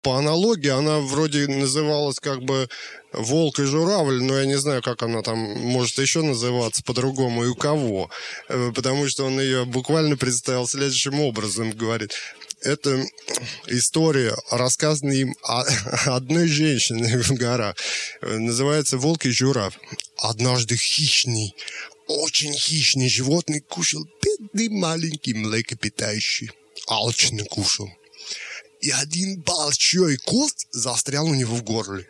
по аналогии, она вроде называлась как бы «Волк и журавль», но я не знаю, как она там может еще называться по-другому и у кого. Потому что он ее буквально представил следующим образом, говорит. Это история, рассказанная им о одной женщине в горах. Называется «Волк и журавль». Однажды хищный, очень хищный животный кушал бедный маленький млекопитающий. Алчно кушал. И один большой кость застрял у него в горле.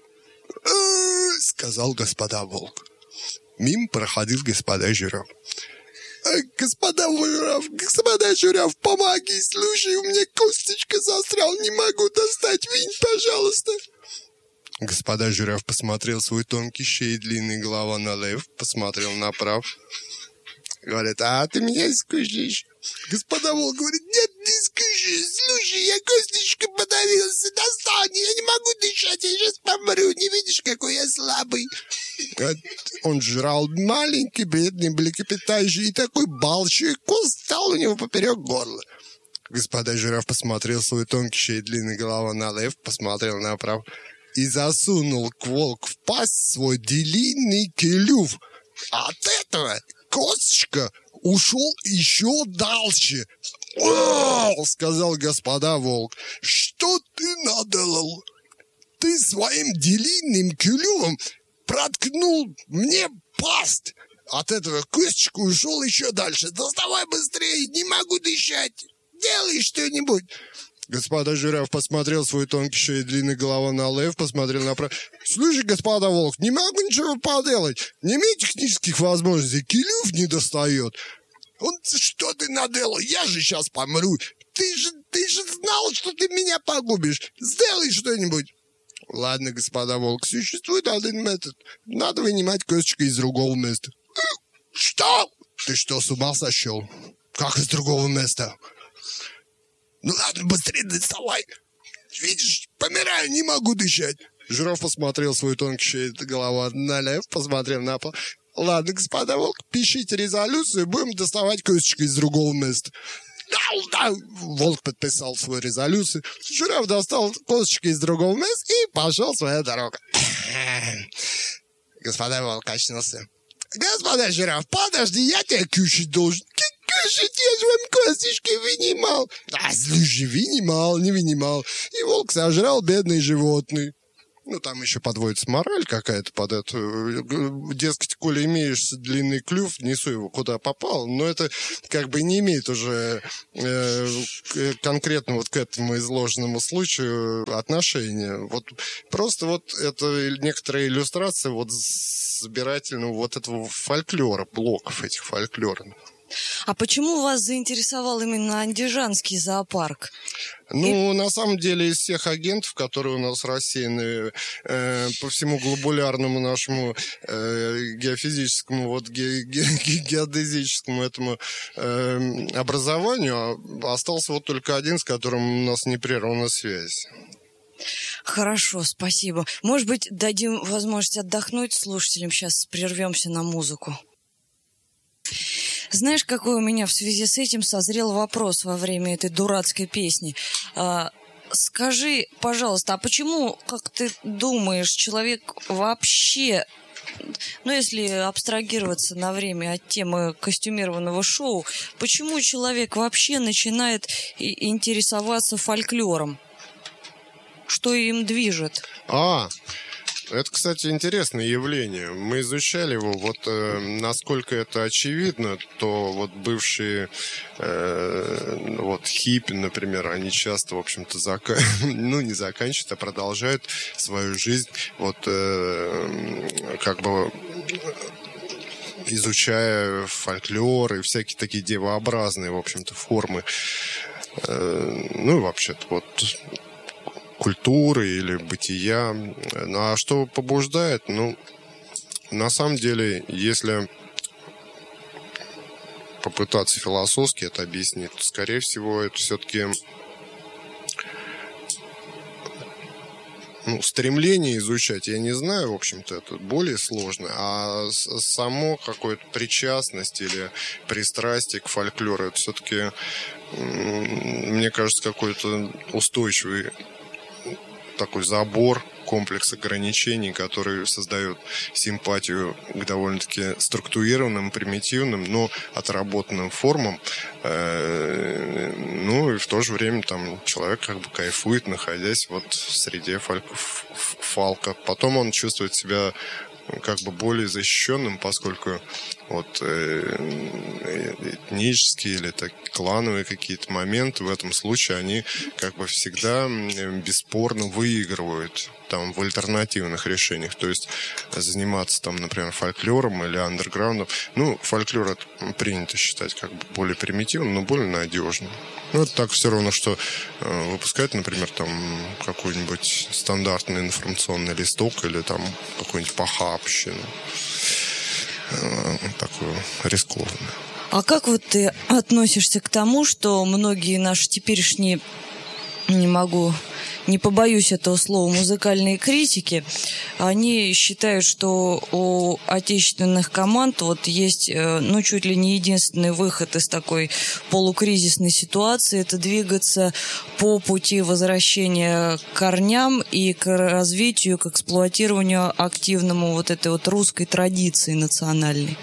Сказал господа волк. Мимо проходил господа жираф. Господа жираф, помоги, слушай, у меня косточка застрял, не могу достать, винь, пожалуйста. Господа жираф посмотрел свой тонкий шею и длинный голова налево, посмотрел направо. Говорит, а ты меня скушаешь? Господа волк говорит, нет, не скушаю, слушай, я косточкой подавился, достань, я не могу дышать, я сейчас помру, не видишь, какой я слабый. Он жрал маленький, бедный млекопитающий, и такой большой кость стал у него поперек горла. Господа жираф посмотрел свой тонкий шею и длинный голова налево, посмотрел направо и засунул волк в пасть свой длинный клюв. От этого косточка ушел еще дальше. Сказал господа волк, что ты наделал? Ты своим длинным клювом проткнул мне пасть. От этого косточка ушел еще дальше. Доставай быстрее, не могу дышать. Делай что-нибудь. Господа жираф посмотрел свой тонкий шею и длинный голова налево, посмотрел направо. Слушай, господа волк, не могу ничего поделать. Не имею технических возможностей, клюв не достает. Он, что ты наделал? Я же сейчас помру. Ты же знал, что ты меня погубишь. Сделай что-нибудь. Ладно, господа волк, существует один метод. Надо вынимать косточку из другого места. Что? Ты что, с ума сошел? Как из другого места? Ну ладно, быстрее доставай. Видишь, помираю, не могу дышать. Жираф посмотрел свой тонкий шею голова налево, посмотрел на пол. Ладно, господа волк, пишите резолюцию, будем доставать косточку из другого места. Да. Волк подписал свою резолюцию. Жираф достал косточку из другого места и пошел своя дорога. Господа волк очнулся. Господа жираф, подожди, я тебя кушать должен. Кушать, я же вам косточки вынимал. Слушай, вынимал, не вынимал. И волк сожрал бедный животный. Ну, там еще подводится мораль какая-то под это. Дескать, коли имеешь длинный клюв, несу его куда попал. Но это как бы не имеет уже конкретно вот к этому изложенному случаю отношения. Вот просто вот это некоторая иллюстрация вот собирательного вот этого фольклора, блоков этих фольклорных. А почему вас заинтересовал именно Андижанский зоопарк? Ну, на самом деле, из всех агентов, которые у нас рассеяны по всему глобулярному нашему геофизическому, вот геодезическому этому образованию, остался вот только один, с которым у нас непрерывная связь. Хорошо, спасибо. Может быть, дадим возможность отдохнуть слушателям, сейчас прервемся на музыку. Знаешь, какой у меня в связи с этим созрел вопрос во время этой дурацкой песни? Скажи, пожалуйста, а почему, как ты думаешь, человек вообще, ну, если абстрагироваться на время от темы костюмированного шоу, почему человек вообще начинает интересоваться фольклором? Что им движет? Это, кстати, интересное явление. Мы изучали его. Вот насколько это очевидно, то вот бывшие вот хиппи, например, они часто, в общем-то, не заканчивают, а продолжают свою жизнь вот как бы изучая фольклор и всякие такие девообразные, в общем-то, формы. Ну и вообще-то вот культуры или бытия. Ну, а что побуждает? Ну, на самом деле, если попытаться философски это объяснить, то, скорее всего, это все-таки стремление изучать, я не знаю, в общем-то, это более сложно, а само какое-то причастность или пристрастие к фольклору, это все-таки, мне кажется, какой-то устойчивый такой забор, комплекс ограничений, который создает симпатию к довольно-таки структурированным, примитивным, но отработанным формам. Ну и в то же время там человек как бы кайфует, находясь вот в среде фалка. Потом он чувствует себя как бы более защищенным, поскольку вот этнические или так, клановые какие-то моменты в этом случае, они как бы всегда бесспорно выигрывают там в альтернативных решениях. То есть заниматься там, например, фольклором или андерграундом. Ну, фольклор это принято считать как бы более примитивным, но более надежным. Ну, это так все равно, что выпускать, например, там какой-нибудь стандартный информационный листок или там какую-нибудь похабщину. Такую рискованную. А как вот ты относишься к тому, что многие наши теперешние, не побоюсь этого слова, музыкальные критики, они считают, что у отечественных команд вот есть, ну, чуть ли не единственный выход из такой полукризисной ситуации, это двигаться по пути возвращения к корням и к развитию, к эксплуатированию активному вот этой вот русской традиции национальной.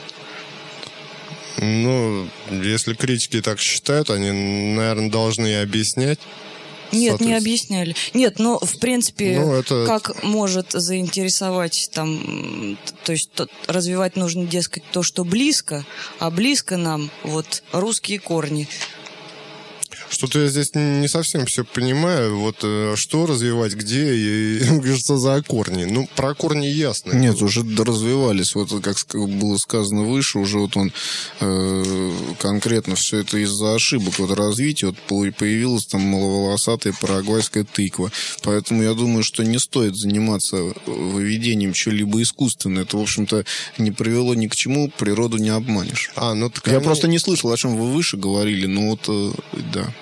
Ну, если критики так считают, они, наверное, должны и объяснять. Нет, не объясняли. Нет, но в принципе, это... как может заинтересовать там, то есть развивать нужно, дескать, то, что близко, а близко нам вот русские корни. Что-то я здесь не совсем все понимаю. Вот что развивать, где и что за корни. Ну, про корни ясно. Нет, уже развивались. Вот как было сказано выше, уже вот он конкретно все это из-за ошибок вот развития. Вот появилась там маловолосатая парагвайская тыква. Поэтому я думаю, что не стоит заниматься выведением чего-либо искусственного. Это, в общем-то, не привело ни к чему, природу не обманешь. Ну, так я просто не слышал, о чем вы выше говорили, но вот, да.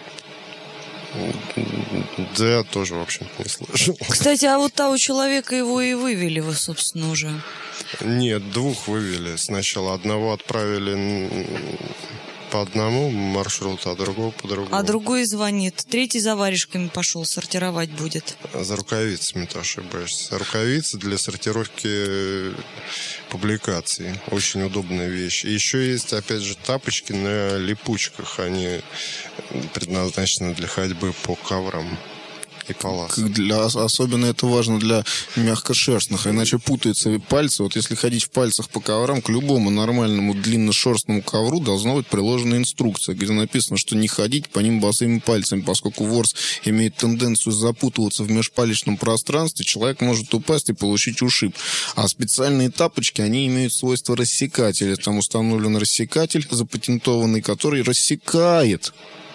Да, я тоже, в общем-то, не слышал. Кстати, а вот того человека его и вывели вы, собственно, уже. Нет, двух вывели. Сначала одного отправили по одному маршруту, а другого по другому. А другой звонит. Третий за варежками пошел, сортировать будет. За рукавицами, ты ошибаешься. Рукавицы для сортировки публикаций. Очень удобная вещь. И еще есть, опять же, тапочки на липучках. Они предназначены для ходьбы по коврам и полосам. Особенно это важно для мягкошерстных, иначе путаются пальцы. Вот если ходить в пальцах по коврам, к любому нормальному длинношерстному ковру должна быть приложена инструкция, где написано, что не ходить по ним босыми пальцами, поскольку ворс имеет тенденцию запутываться в межпалечном пространстве, человек может упасть и получить ушиб. А специальные тапочки, они имеют свойство рассекателя. Там установлен рассекатель запатентованный, который рассекает.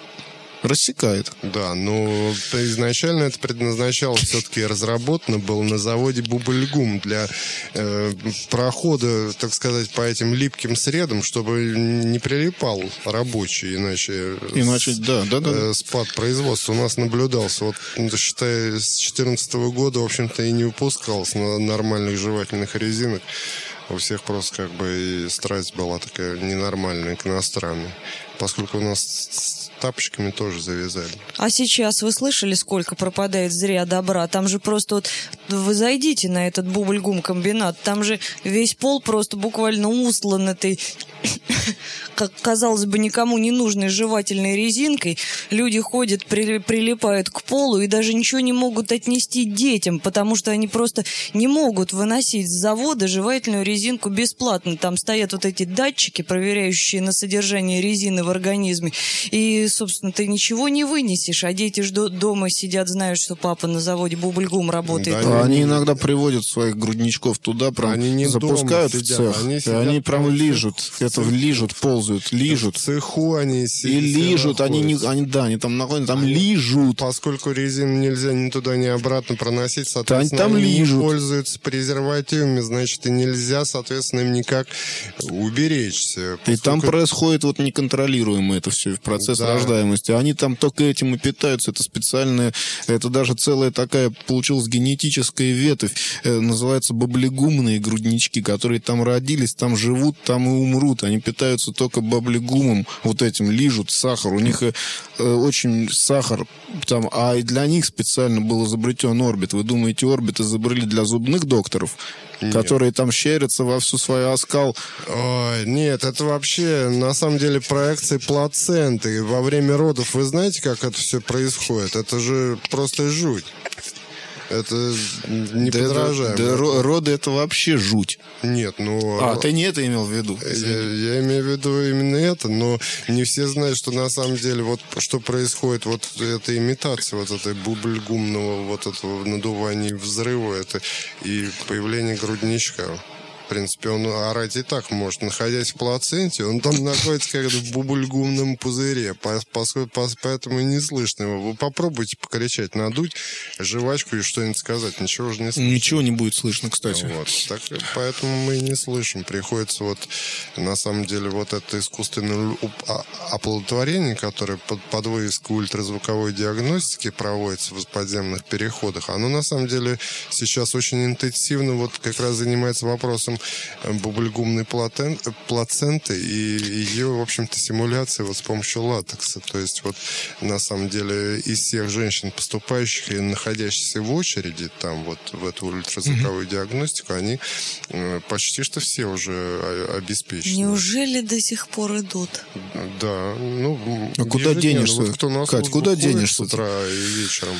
Да, но изначально это предназначалось, все-таки разработано было на заводе Бубльгум для прохода, так сказать, по этим липким средам, чтобы не прилипал рабочий, иначе да. Спад производства у нас наблюдался. Вот, считай, с 2014 года, в общем-то, и не выпускалось на нормальных жевательных резинок. У всех просто как бы и страсть была такая ненормальная к иностранной. Поскольку у нас с тапочками тоже завязали. А сейчас вы слышали, сколько пропадает зря добра? Там же просто вот вы зайдите на этот бубльгум-комбинат, там же весь пол просто буквально устлан этой, как казалось бы, никому не нужной жевательной резинкой. Люди ходят, прилипают к полу и даже ничего не могут отнести детям, потому что они просто не могут выносить с завода жевательную резинку бесплатно. Там стоят вот эти датчики, проверяющие на содержание резины в организме. И, собственно, ты ничего не вынесешь, а дети дома сидят, знают, что папа на заводе Бубльгум работает. Да, они иногда приводят своих грудничков туда, прям запускают в цех, и они прям лижут, ползают, лижут. В цеху они сидят. И лижут, они там находятся, там лижут. Поскольку резину нельзя ни туда, ни обратно проносить, соответственно, там они лижут. Пользуются презервативами, значит, и нельзя, соответственно, им никак уберечься. И там происходит вот неконтролируемо это все, процесс рождаемости. Они там только этим и питаются. Это специальная, это даже целая такая получилась генетическая ветвь. Называется бубльгумные груднички, которые там родились, там живут, там и умрут. любят. Они питаются только баблигумом, вот этим, лижут сахар. У них очень сахар там, а и для них специально был изобретен орбит. Вы думаете, орбит изобрели для зубных докторов? Нет. Которые там щерятся во всю свою оскал? Ой, нет, это вообще на самом деле проекции плаценты. Во время родов вы знаете, как это все происходит? Это же просто жуть. Это неподражаемо. Да, роды это вообще жуть. Нет, ну... ты не это имел в виду? Я имею в виду именно это, но не все знают, что на самом деле вот что происходит, вот эта имитация вот этой бубльгумного вот этого надувания взрыва, это и появление грудничка. В принципе, он орать и так может, находясь в плаценте, он там находится как в бубльгумном пузыре, поэтому и не слышно его. Вы попробуйте покричать, надуть жвачку и что-нибудь сказать, ничего же не слышно. Ничего не будет слышно, кстати. Вот, так, поэтому мы и не слышим. Приходится вот, на самом деле, вот это искусственное оплодотворение, которое под вывеску ультразвуковой диагностики проводится в подземных переходах, оно, на самом деле, сейчас очень интенсивно вот как раз занимается вопросом бубльгумной плаценты и ее, в общем-то, симуляция вот с помощью латекса. То есть вот на самом деле из всех женщин, поступающих и находящихся в очереди там вот в эту ультразвуковую диагностику, они почти что все уже обеспечены. Неужели до сих пор идут? Да. Ну, а куда денешься? Вот кто на Кать, куда денешься? С утра и вечером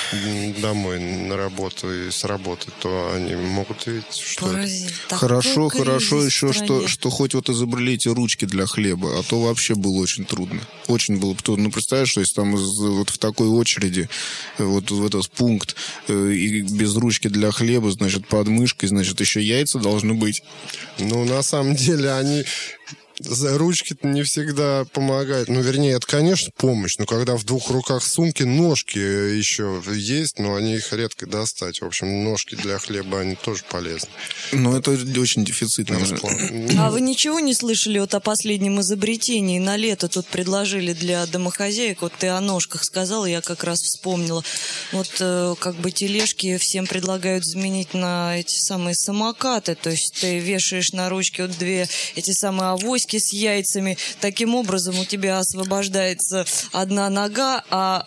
домой на работу и с работы, то они могут видеть, что Хорошо еще, что хоть вот изобрели эти ручки для хлеба, а то вообще было очень трудно. Очень было трудно. Ну, представляешь, что если там вот в такой очереди, вот в этот пункт, и без ручки для хлеба, значит, под мышкой, значит, еще яйца должны быть. Ну, на самом деле, они... Ручки-то не всегда помогают. Ну, вернее, это, конечно, помощь. Но когда в двух руках сумки, ножки еще есть, но они их редко достать. В общем, ножки для хлеба, они тоже полезны. Но это очень дефицитно. А вы ничего не слышали вот о последнем изобретении? На лето тут предложили для домохозяек. Вот ты о ножках сказала, я как раз вспомнила. Вот как бы тележки всем предлагают заменить на эти самые самокаты. То есть ты вешаешь на ручки вот две эти самые авоськи с яйцами. Таким образом у тебя освобождается одна нога,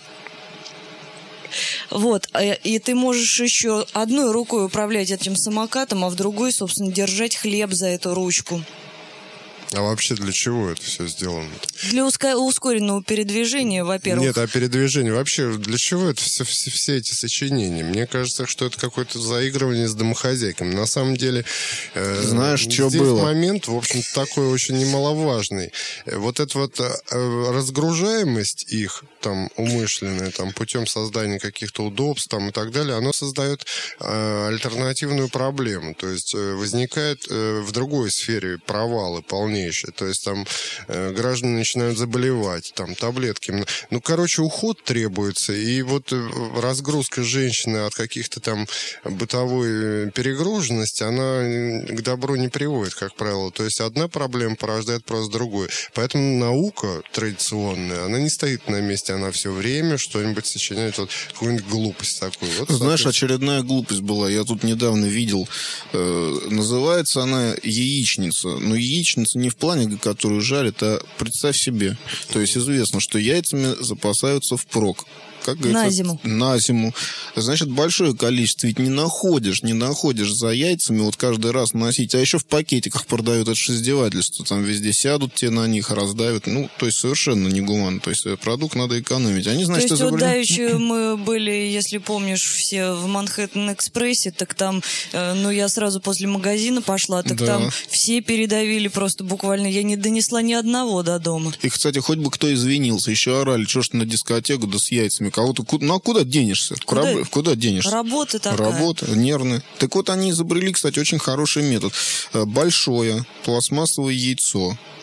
вот, и ты можешь еще одной рукой управлять этим самокатом, а в другой, собственно, держать хлеб за эту ручку. А вообще для чего это все сделано? Для ускоренного передвижения, во-первых. Нет, а передвижение вообще для чего это все эти сочинения? Мне кажется, что это какое-то заигрывание с домохозяйками. На самом деле, знаешь, что здесь было? Момент, в общем, такой очень немаловажный. Вот эта вот разгружаемость их, там, умышленная, там, путем создания каких-то удобств, там, и так далее, оно создает альтернативную проблему. То есть возникает в другой сфере провалы полнейшие. То есть там граждане начинают заболевать, там таблетки. Ну, короче, уход требуется. И вот разгрузка женщины от каких-то там бытовой перегруженности, она к добру не приводит, как правило. То есть одна проблема порождает просто другую. Поэтому наука традиционная, она не стоит на месте, она все время что-нибудь сочиняет, вот какую-нибудь глупость такую. Вот, знаешь, очередная глупость была. Я тут недавно видел. Называется она яичница. Но яичница не в плане, которую жарят, а представь себе. То есть известно, что яйцами запасаются впрок. Как говорится, на зиму. Значит, большое количество ведь не находишь за яйцами вот каждый раз носить. А еще в пакетиках продают, это же издевательство. Там везде сядут те на них, раздавят. Ну, то есть совершенно негуманно. То есть продукт надо экономить. Они, значит, то есть вот давеча мы были, если помнишь, все в Манхэттен-экспрессе, так там, ну, я сразу после магазина пошла, так да. Там все передавили просто буквально. Я не донесла ни одного до дома. И, кстати, хоть бы кто извинился. Еще орали, что ж ты на дискотеку, да с яйцами. Кого-то, ну а куда денешься? Куда денешься? Работа такая. Работа, нервная. Так вот, они изобрели, кстати, очень хороший метод. Большое пластмассовое яйцо.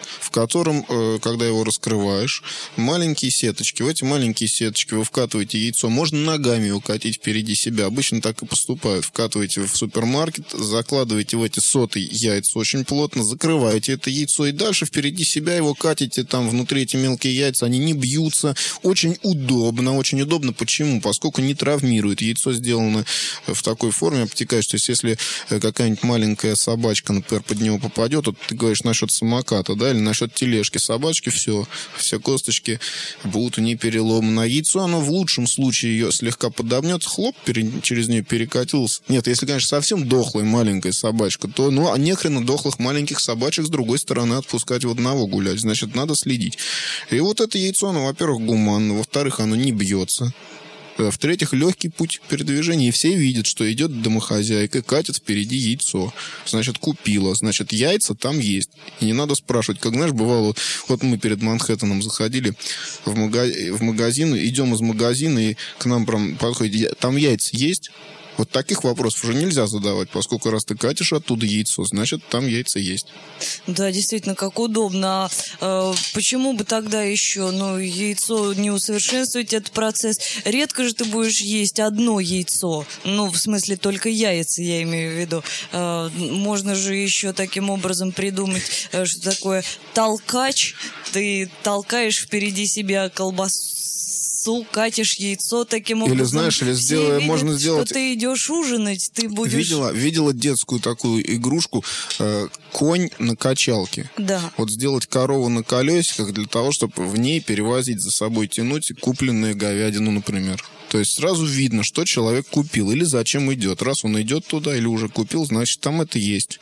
в котором, когда его раскрываешь, маленькие сеточки. В эти маленькие сеточки вы вкатываете яйцо. Можно ногами его катить впереди себя. Обычно так и поступают. Вкатываете в супермаркет, закладываете в эти соты яйца очень плотно, закрываете это яйцо и дальше впереди себя его катите. Там внутри эти мелкие яйца, они не бьются. Очень удобно. Очень удобно. Почему? Поскольку не травмирует. Яйцо сделано в такой форме обтекающей. То есть, если какая-нибудь маленькая собачка, например, под него попадет, вот ты говоришь насчет самоката, да, или насчет тележки собачки, все косточки будут у нее переломаны. А яйцо, оно в лучшем случае ее слегка подомнет, хлоп, через нее перекатился. Нет, если, конечно, совсем дохлая маленькая собачка, то, а нехрена дохлых маленьких собачек с другой стороны отпускать в одного гулять. Значит, надо следить. И вот это яйцо, оно, во-первых, гуманно, во-вторых, оно не бьется. В-третьих, легкий путь передвижения. И все видят, что идет домохозяйка, катит впереди яйцо. Значит, купила. Значит, яйца там есть. И не надо спрашивать. Как, знаешь, бывало, вот мы перед Манхэттеном заходили в магазин, идем из магазина, и к нам прям подходит, там яйца есть? Вот таких вопросов уже нельзя задавать, поскольку раз ты катишь оттуда яйцо, значит, там яйца есть. Да, действительно, как удобно. Почему бы тогда еще, яйцо не усовершенствовать этот процесс? Редко же ты будешь есть одно яйцо. В смысле, только яйца, я имею в виду. Можно же еще таким образом придумать, что такое толкач. Ты толкаешь впереди себя колбасу, катишь яйцо таким образом. Или, знаешь, можно сделать... что ты идешь ужинать, ты будешь... Видела детскую такую игрушку «Конь на качалке». Да. Вот сделать корову на колесиках для того, чтобы в ней перевозить за собой, тянуть купленную говядину, например. То есть сразу видно, что человек купил или зачем идет. Раз он идет туда или уже купил, значит, там это есть.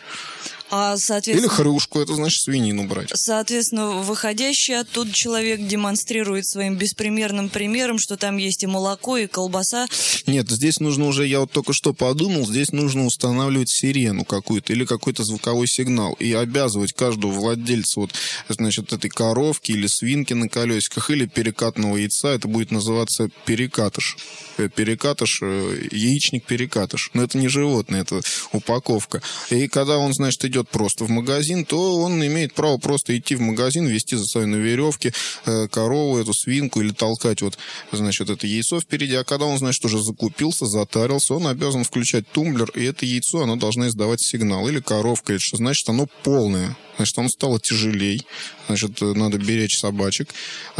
Или хрюшку, это значит свинину брать. Соответственно, выходящий оттуда человек демонстрирует своим беспримерным примером, что там есть и молоко, и колбаса. Нет, здесь нужно уже, я вот только что подумал, здесь нужно устанавливать сирену какую-то или какой-то звуковой сигнал и обязывать каждого владельца этой коровки или свинки на колесиках или перекатного яйца, это будет называться перекатыш. Перекатыш, яичник-перекатыш. Но это не животное, это упаковка. И когда он, значит, идет просто в магазин, то он имеет право просто идти в магазин, вести за собой на веревке корову, эту свинку или толкать это яйцо впереди. А когда он, значит, уже закупился, затарился, он обязан включать тумблер, и это яйцо, оно должно издавать сигнал. Или коровка, или что значит, оно полное. Значит, оно стало тяжелей. Значит, надо беречь собачек.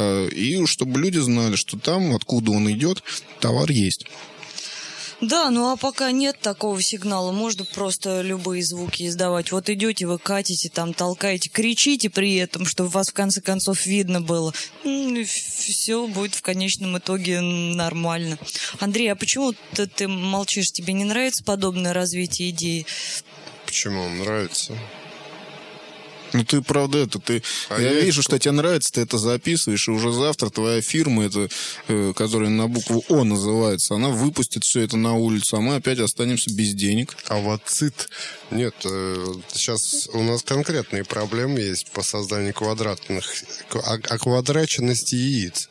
И чтобы люди знали, что там, откуда он идет, товар есть. Да, а пока нет такого сигнала, можно просто любые звуки издавать. Вот идете, вы катите, там толкаете, кричите при этом, чтобы вас в конце концов видно было. Все будет в конечном итоге нормально. Андрей, а почему ты молчишь? Тебе не нравится подобное развитие идеи? Почему? Нравится. Ты, правда, я вижу, что тебе нравится, ты это записываешь, и уже завтра твоя фирма, которая на букву О называется, она выпустит все это на улицу, а мы опять останемся без денег. Овоцит. Нет, сейчас у нас конкретные проблемы есть по созданию оквадраченности яиц.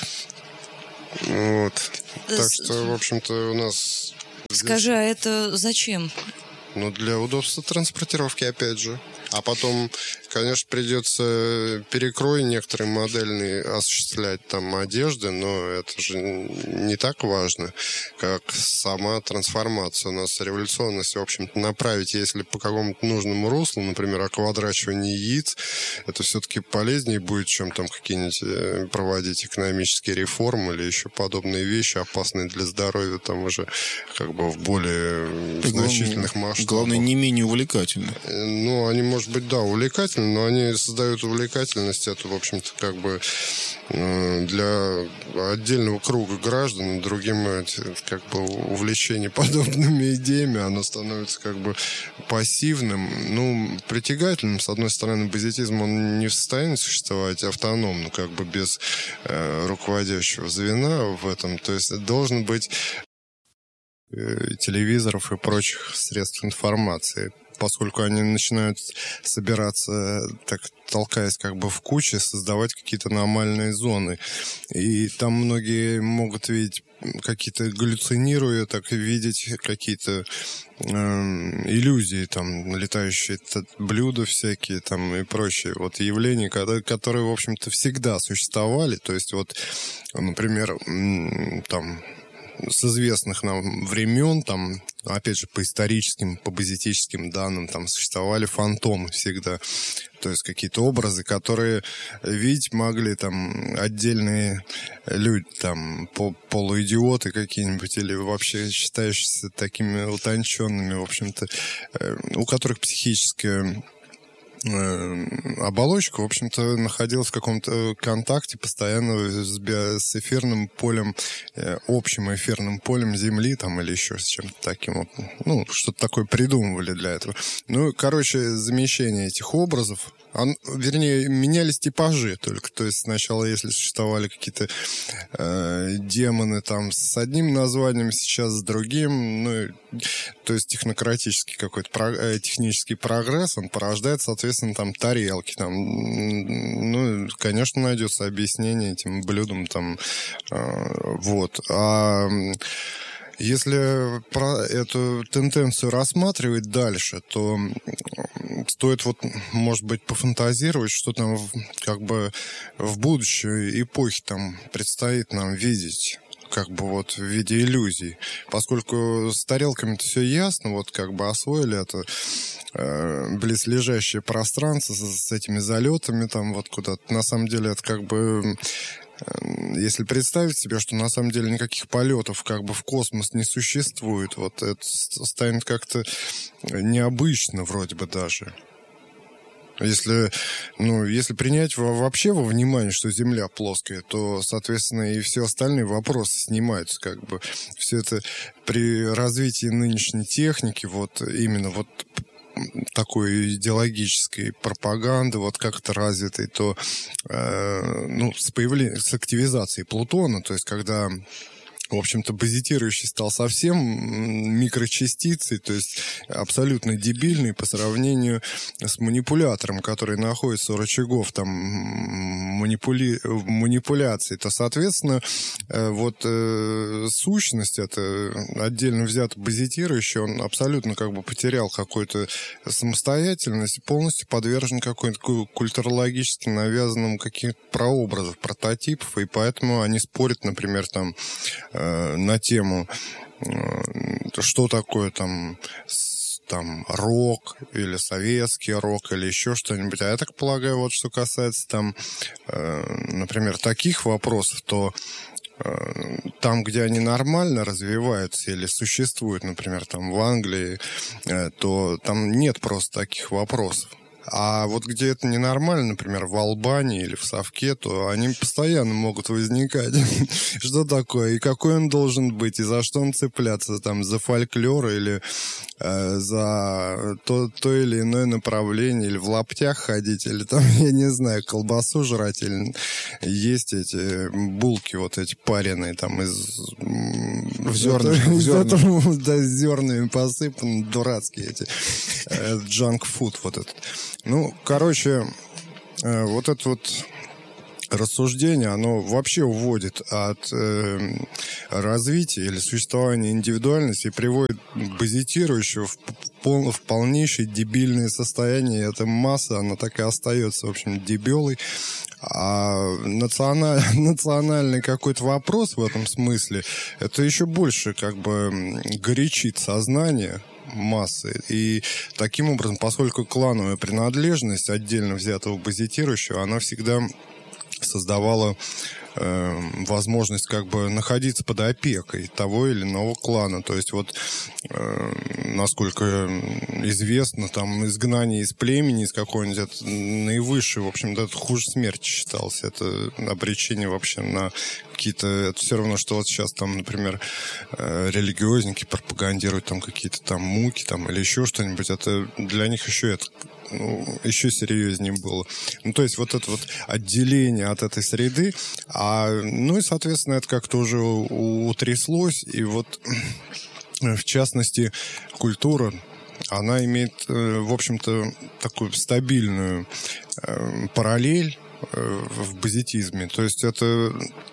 Так что, в общем-то, у нас... Скажи, а это зачем? Для удобства транспортировки, опять же. А потом, конечно, придется перекрой некоторые модельные осуществлять там одежды, но это же не так важно, как сама трансформация. У нас революционность, в общем-то, направить, если по какому-то нужному руслу, например, оквадрачивание яиц, это все-таки полезнее будет, чем там какие-нибудь проводить экономические реформы или еще подобные вещи, опасные для здоровья, там уже в более значительных масштабах. Главное, не менее увлекательно. Они, может быть, да, увлекательны, но они создают увлекательность. Это, в общем-то, для отдельного круга граждан, другим, увлечение подобными идеями, оно становится пассивным, притягательным. С одной стороны, позитивизм, он не в состоянии существовать автономно, без руководящего звена в этом. То есть должен быть телевизоров и прочих средств информации. Поскольку они начинают собираться, толкаясь в куче, создавать какие-то аномальные зоны. И там многие могут видеть какие-то галлюцинируя, так видеть какие-то иллюзии, там, летающие блюда всякие, там, и прочие вот явления, которые, в общем-то, всегда существовали. То есть, вот, например, там, с известных нам времен, там, опять же, по историческим, по базитическим данным, там существовали фантомы всегда. То есть какие-то образы, которые видеть могли там отдельные люди, там, полуидиоты какие-нибудь, или вообще считающиеся такими утонченными, в общем-то, у которых психическая оболочка, в общем-то, находилась в каком-то контакте постоянно с эфирным полем, общим эфирным полем Земли, там, или еще с чем-то таким вот. Ну, что-то такое придумывали для этого. Ну, короче, замещение этих образов, вернее, менялись типажи только. То есть сначала, если существовали какие-то демоны там с одним названием, сейчас с другим, ну, то есть технократический какой-то технический прогресс, он порождает, соответственно, там тарелки, там, ну, конечно, найдется объяснение этим блюдам, там, вот. Если про эту тенденцию рассматривать дальше, то стоит вот, может быть, пофантазировать, что там как бы в будущей эпохе там предстоит нам видеть, как бы вот в виде иллюзий. Поскольку с тарелками-то все ясно, вот как бы освоили это близлежащее пространство с этими залетами там вот куда-то. На самом деле это как бы... Если представить себе, что на самом деле никаких полетов как бы в космос не существует, вот это станет как-то необычно вроде бы даже. Если принять вообще во внимание, что Земля плоская, то, соответственно, и все остальные вопросы снимаются, как бы. Все это при развитии нынешней техники, вот именно вот такой идеологической пропаганды, вот как это развитой, то с активизацией Плутона, то есть когда, в общем-то, базитирующий стал совсем микрочастицей, то есть абсолютно дебильный по сравнению с манипулятором, который находится у рычагов там манипуляций, то, соответственно, сущность, это отдельно взятый базитирующий, он абсолютно как бы потерял какую-то самостоятельность, полностью подвержен какой-то культурологически навязанным каким-то прообразов, прототипов, и поэтому они спорят, например, там, на тему, что такое там рок, или советский рок, или еще что-нибудь. А я так полагаю, вот что касается там, например, таких вопросов, то там, где они нормально развиваются или существуют, например, там в Англии, то там нет просто таких вопросов. А вот где это ненормально, например, в Албании или в Совке, то они постоянно могут возникать. Что такое? И какой он должен быть? И за что он цепляться? Там, за фольклор или за то или иное направление? Или в лаптях ходить? Или там, я не знаю, колбасу жрать? Или есть эти булки вот эти пареные там из... В зернах. Да, с зернами посыпаны, дурацкие эти. Джанк-фуд вот этот. Ну, короче, вот это вот рассуждение, оно вообще уводит от развития или существования индивидуальности и приводит базитирующего в полнейшее дебильное состояние. И эта масса, она так и остается, в общем, дебелой. А национальный какой-то вопрос в этом смысле, это еще больше как бы горячит сознание массы. И таким образом, поскольку клановая принадлежность отдельно взятого базитирующего, она всегда создавала возможность как бы находиться под опекой того или иного клана. То есть вот, насколько известно, там изгнание из племени, из какого-нибудь, это наивысшее, в общем-то, это хуже смерти считалось. Это обречение вообще на какие-то... Это все равно, что вот сейчас там, например, религиозники пропагандируют там какие-то там муки там, или еще что-нибудь. Это для них еще это... еще серьезнее было. Ну, то есть вот это вот отделение от этой среды, и, соответственно, это как-то уже утряслось, и вот, в частности, культура, она имеет, в общем-то, такую стабильную параллель в базитизме. То есть это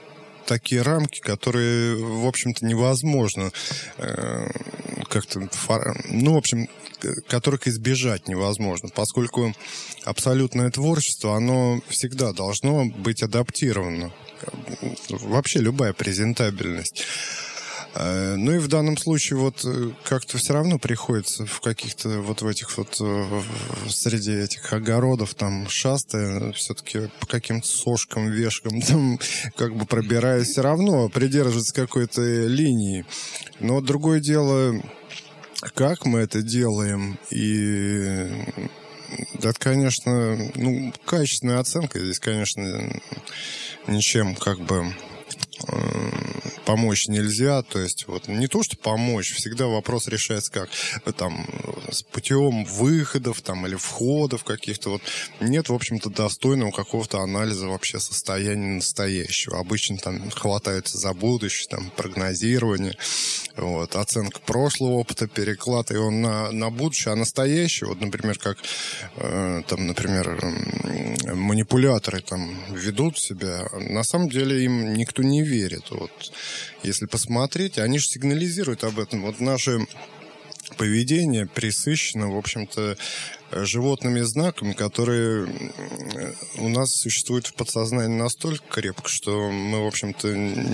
такие рамки, которые, в общем-то, невозможно как-то, ну, в общем, которых избежать невозможно, поскольку абсолютное творчество, оно всегда должно быть адаптировано. Вообще любая презентабельность. Ну и в данном случае вот как-то все равно приходится в каких-то вот в этих вот среди этих огородов там шастая, все-таки по каким-то сошкам, вешкам там как бы пробираясь, все равно придерживаться какой-то линии. Но другое дело, как мы это делаем, и это, конечно, ну, качественная оценка здесь, конечно, ничем как бы помочь нельзя, то есть вот не то, что помочь, всегда вопрос решается как там с путем выходов там или входов каких-то вот нет, в общем-то, достойного какого-то анализа вообще состояния настоящего. Обычно там хватается за будущее, там прогнозирование, вот, оценка прошлого опыта, переклад его на будущее, а настоящее, вот, например, как там, например, манипуляторы там ведут себя, на самом деле им никто не верит. Вот, если посмотреть, они же сигнализируют об этом. Вот наше поведение пресыщено, в общем-то, животными знаками, которые у нас существуют в подсознании настолько крепко, что мы, в общем-то,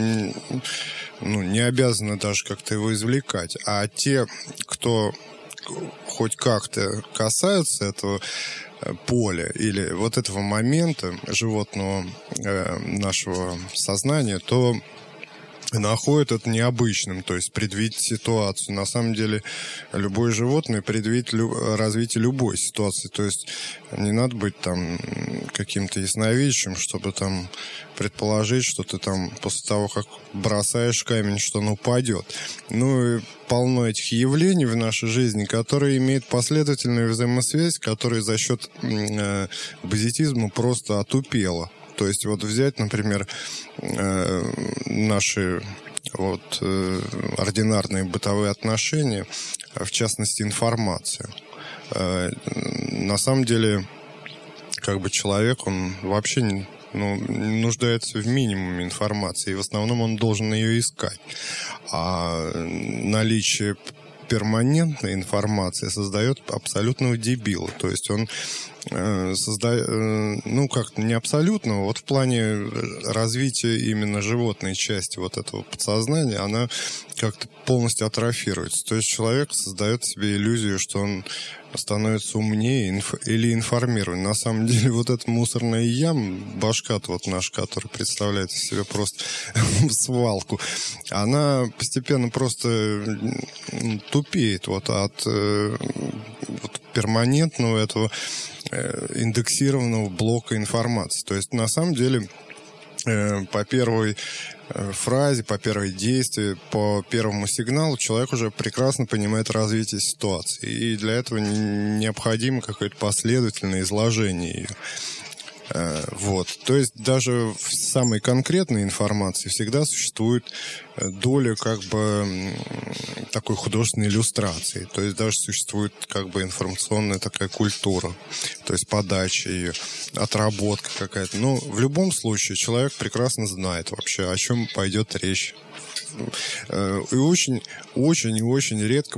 не обязаны даже как-то его извлекать. А те, кто хоть как-то касаются этого поля или вот этого момента животного нашего сознания, то находят это необычным, то есть предвидеть ситуацию. На самом деле любое животное предвидит развитие любой ситуации, то есть не надо быть там каким-то ясновидящим, чтобы там предположить, что ты там после того, как бросаешь камень, что он упадет. Ну и полно этих явлений в нашей жизни, которые имеют последовательную взаимосвязь, которые за счет базитизма просто отупела. То есть вот взять, например, наши вот ординарные бытовые отношения, в частности, информация. На самом деле, как бы человек, он вообще не нуждается в минимуме информации, и в основном он должен ее искать. А наличие перманентной информации создает абсолютного дебила. То есть он создает, как-то не абсолютного, вот в плане развития именно животной части вот этого подсознания, она как-то полностью атрофируется. То есть человек создает себе иллюзию, что он становится умнее или информирован. На самом деле вот эта мусорная яма, башка-то вот наша, которая представляет из себя просто свалку, она постепенно просто тупеет вот от перманентного этого индексированного блока информации. То есть на самом деле по первой фразе, по первой действию, по первому сигналу человек уже прекрасно понимает развитие ситуации. И для этого необходимо какое-то последовательное изложение ее. Вот. То есть даже в самой конкретной информации всегда существует доля как бы такой художественной иллюстрации. То есть даже существует как бы информационная такая культура. То есть подача ее, отработка какая-то. Но в любом случае человек прекрасно знает вообще, о чем пойдет речь. И очень, очень и очень редко